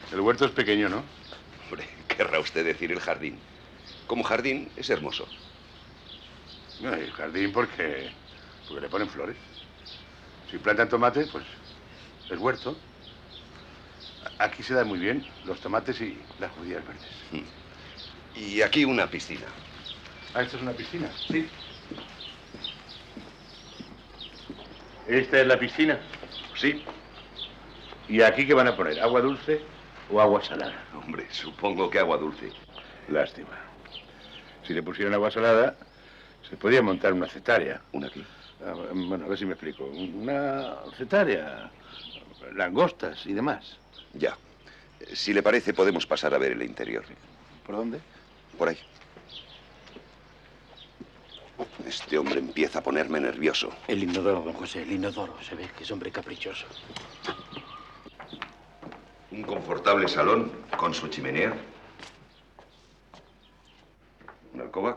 El huerto es pequeño, ¿no? Hombre, querrá usted decir el jardín. Como jardín es hermoso. No, el jardín porque le ponen flores. Si plantan tomate, pues es huerto. Aquí se dan muy bien los tomates y las judías verdes. Y aquí una piscina. Ah, ¿esto es una piscina? Sí. ¿Esta es la piscina? Sí. ¿Y aquí qué van a poner? ¿Agua dulce o agua salada? Hombre, supongo que agua dulce. Lástima. Si le pusieran agua salada, se podía montar una cetaria. ¿Una qué? Bueno, a ver si me explico. Una cetaria, langostas y demás. Ya. Si le parece, podemos pasar a ver el interior. ¿Por dónde? Por ahí. Este hombre empieza a ponerme nervioso. El inodoro, don José, el inodoro. Se ve que es hombre caprichoso. Un confortable salón con su chimenea. Una alcoba.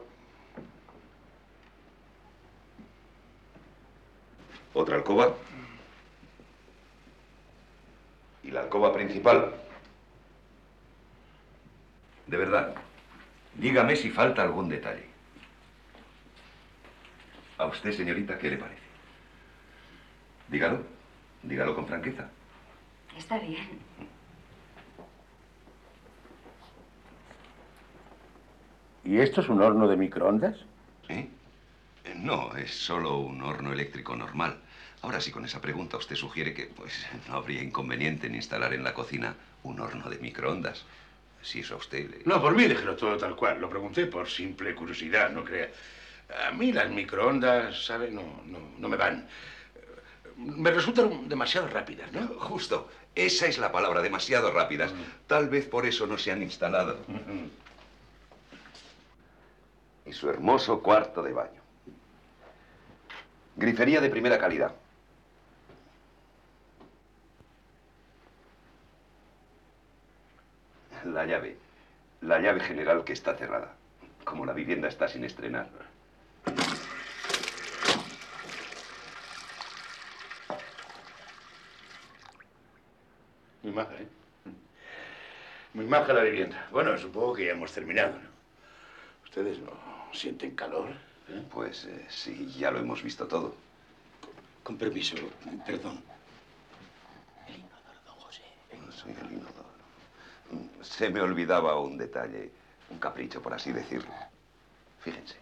Otra alcoba. Y la alcoba principal. De verdad, dígame si falta algún detalle. ¿A usted, señorita, qué le parece? Dígalo. Dígalo con franqueza. Está bien. ¿Y esto es un horno de microondas? ¿Eh? No, es solo un horno eléctrico normal. Ahora sí, con esa pregunta usted sugiere que, pues, no habría inconveniente en instalar en la cocina un horno de microondas. Si eso a usted le... No, por mí déjelo todo tal cual. Lo pregunté por simple curiosidad, no crea. A mí las microondas, ¿sabe? No me van. Me resultan demasiado rápidas, ¿no? Justo. Esa es la palabra, demasiado rápidas. Tal vez por eso no se han instalado. Y su hermoso cuarto de baño. Grifería de primera calidad. La llave general que está cerrada. Como la vivienda está sin estrenar. Muy maja, ¿eh? Muy maja la vivienda. Bueno, supongo que ya hemos terminado, ¿no? ¿Ustedes no sienten calor? Pues sí, ya lo hemos visto todo. Con permiso, perdón. El inodoro, don José. Sí, el inodoro. Se me olvidaba un detalle, un capricho, por así decirlo. Fíjense.